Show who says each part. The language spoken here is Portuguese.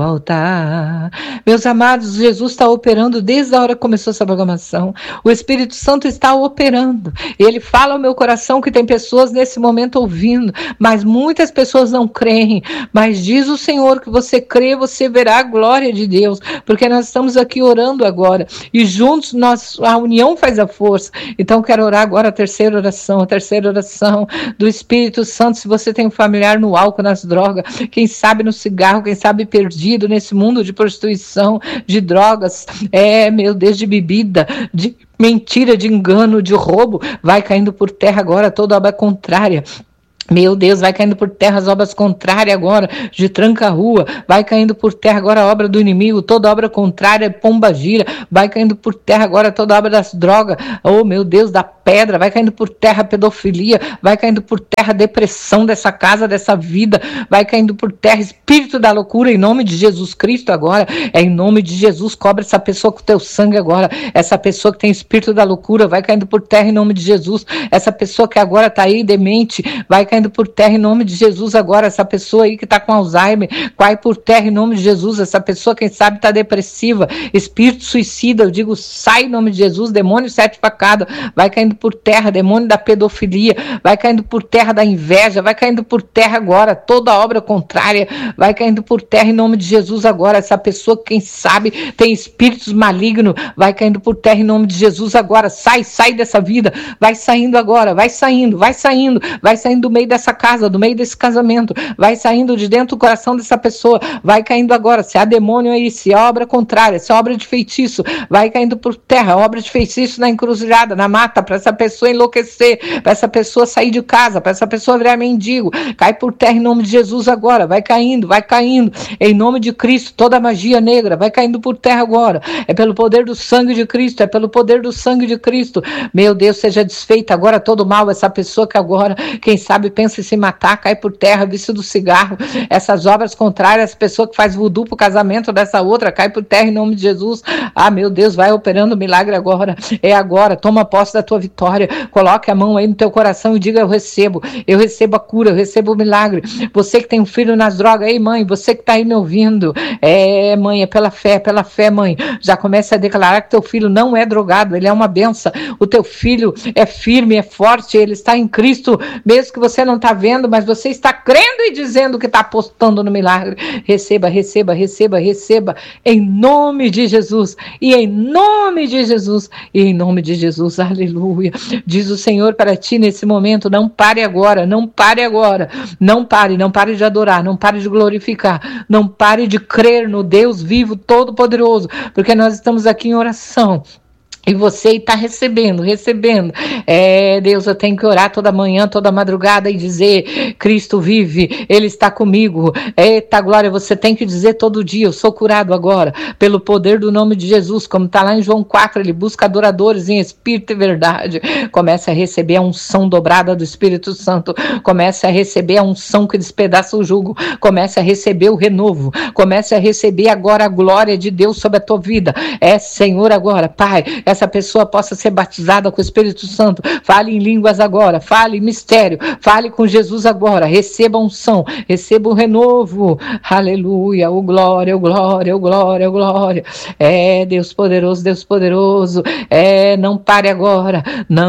Speaker 1: volta. Meus amados, Jesus está operando desde a hora que começou essa programação. O Espírito Santo está operando. Ele fala ao meu coração que tem pessoas nesse momento ouvindo, mas muitas pessoas não creem. Mas diz o Senhor que você crê, você verá a glória de Deus, porque nós estamos aqui orando agora e juntos a união faz a força. Então quero orar agora a terceira oração do Espírito Santo. Se você tem um familiar no álcool, nas drogas, quem sabe no cigarro, quem sabe perdido nesse mundo de prostituição, de drogas, meu Deus, de bebida, de mentira, de engano, de roubo, vai caindo por terra agora toda obra contrária. Meu Deus, vai caindo por terra as obras contrárias agora, de tranca-rua, vai caindo por terra agora a obra do inimigo, toda obra contrária, pomba gira, vai caindo por terra agora toda obra das drogas, oh meu Deus, da pedra, vai caindo por terra a pedofilia, vai caindo por terra a depressão dessa casa, dessa vida, vai caindo por terra espírito da loucura, em nome de Jesus Cristo agora, em nome de Jesus, cobre essa pessoa com o teu sangue agora, essa pessoa que tem espírito da loucura, vai caindo por terra em nome de Jesus, essa pessoa que agora está aí demente, vai caindo por terra em nome de Jesus agora, essa pessoa aí que está com Alzheimer, cai por terra em nome de Jesus, essa pessoa quem sabe está depressiva, espírito suicida, eu digo sai em nome de Jesus, demônio sete facadas, vai caindo por terra, demônio da pedofilia, vai caindo por terra da inveja, vai caindo por terra agora, toda obra contrária, vai caindo por terra em nome de Jesus agora, essa pessoa quem sabe tem espíritos malignos, vai caindo por terra em nome de Jesus agora, sai dessa vida, vai saindo agora, vai saindo do meio dessa casa, do meio desse casamento, vai saindo de dentro do coração dessa pessoa, vai caindo agora, se há demônio aí, se há obra contrária, se há obra de feitiço, vai caindo por terra, obra de feitiço na encruzilhada, na mata, para essa pessoa enlouquecer, para essa pessoa sair de casa, para essa pessoa virar mendigo, cai por terra em nome de Jesus agora, vai caindo, em nome de Cristo, toda magia negra, vai caindo por terra agora, é pelo poder do sangue de Cristo, meu Deus, seja desfeita agora todo mal, essa pessoa que agora, quem sabe pensa em se matar, cai por terra, vício do cigarro, essas obras contrárias, essa pessoa que faz voodoo pro casamento dessa outra, cai por terra em nome de Jesus, meu Deus, vai operando milagre agora, toma posse da tua vitória, coloque a mão aí no teu coração e diga, eu recebo a cura, eu recebo o milagre, você que tem um filho nas drogas, ei mãe, você que tá aí me ouvindo, mãe, é pela fé mãe, já começa a declarar que teu filho não é drogado, ele é uma benção, o teu filho é firme, é forte, ele está em Cristo, mesmo que você não está vendo, mas você está crendo e dizendo que está apostando no milagre, receba, em nome de Jesus, aleluia, diz o Senhor para ti nesse momento, não pare agora, não pare de adorar, não pare de glorificar, não pare de crer no Deus vivo, todo-poderoso, porque nós estamos aqui em oração, e você está recebendo. Deus, eu tenho que orar toda manhã, toda madrugada e dizer, Cristo vive, Ele está comigo. Eita glória, você tem que dizer todo dia, eu sou curado agora, pelo poder do nome de Jesus, como está lá em João 4, ele busca adoradores em espírito e verdade. Comece a receber a unção dobrada do Espírito Santo, comece a receber a unção que despedaça o jugo, comece a receber o renovo, comece a receber agora a glória de Deus sobre a tua vida. Senhor, agora, Pai, essa pessoa possa ser batizada com o Espírito Santo, fale em línguas agora, fale em mistério, fale com Jesus agora, receba a unção, receba o renovo, aleluia, o glória, Deus poderoso, não pare agora, não